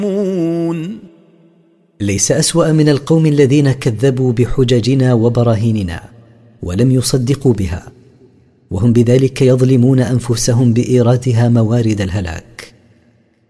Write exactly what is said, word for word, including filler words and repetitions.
ليس أسوأ من القوم الذين كذبوا بحججنا وبراهيننا ولم يصدقوا بها، وهم بذلك يظلمون أنفسهم بإيرادها موارد الهلاك.